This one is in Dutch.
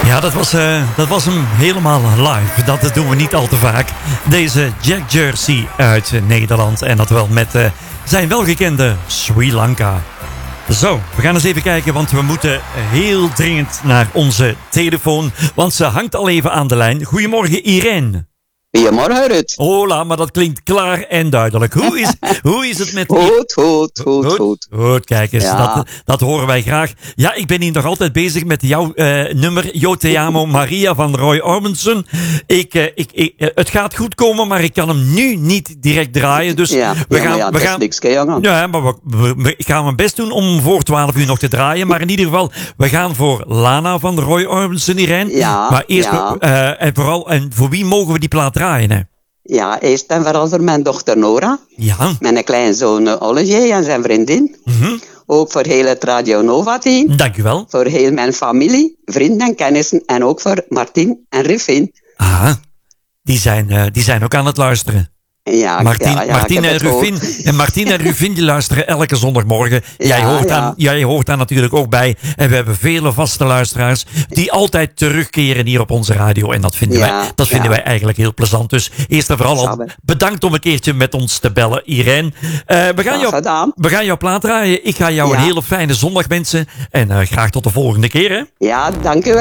Ja, dat was hem helemaal live. Dat doen we niet al te vaak. Deze Jack Jersey uit Nederland. En dat wel met zijn welgekende Sri Lanka. Zo, we gaan eens even kijken, want we moeten heel dringend naar onze telefoon. Want ze hangt al even aan de lijn. Goedemorgen, Irene. Goedemorgen, Ruud. Hola, maar dat klinkt klaar en duidelijk. Hoe is het met... Goed. Kijk eens, Ja. dat horen wij graag. Ja, ik ben hier nog altijd bezig met jouw nummer. Yo te amo Maria van Roy Orbison. Het gaat goed komen, maar ik kan hem nu niet direct draaien. Dus we gaan niks, jongen. Ja, maar we gaan mijn best doen om voor 12 uur nog te draaien. Maar in ieder geval, we gaan voor Lana van Roy Orbison, Irene. Ja, maar eerst ja. en voor wie mogen we die plaat draaien? Hè? Ja, eerst en vooral voor mijn dochter Nora. Ja. Mijn kleinzoon Olivier en zijn vriendin. Mm-hmm. Ook voor heel het Radio Nova-team. Dank u wel. Voor heel mijn familie, vrienden en kennissen. En ook voor Martien en Ruffin. Ah, die zijn ook aan het luisteren. Ja, Martien en Ruffin die luisteren elke zondagmorgen. Jij hoort daar natuurlijk ook bij. En we hebben vele vaste luisteraars die altijd terugkeren hier op onze radio. En dat vinden wij eigenlijk heel plezant. Dus eerst en vooral al bedankt om een keertje met ons te bellen, Irene. We gaan jouw plaat draaien. Ik ga jou een hele fijne zondag wensen. En graag tot de volgende keer. Hè? Ja, dank u wel.